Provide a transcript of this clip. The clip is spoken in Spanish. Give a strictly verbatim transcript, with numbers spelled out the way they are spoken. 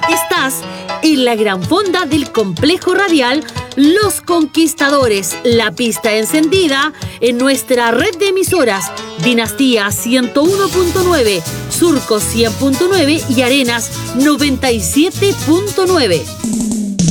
Estás en la gran fonda del complejo radial Los Conquistadores, la pista encendida en nuestra red de emisoras Dinastía ciento uno punto nueve, Surco cien punto nueve y Arenas noventa y siete punto nueve.